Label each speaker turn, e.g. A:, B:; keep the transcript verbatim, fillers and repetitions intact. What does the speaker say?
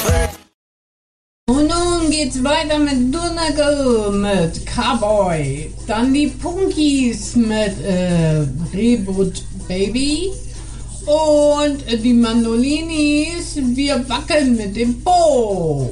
A: Und nun geht's weiter mit Donegal mit Cowboy. Dann die Punkies mit äh, Reboot Baby. Und die Mandolinis, wir wackeln mit dem Po.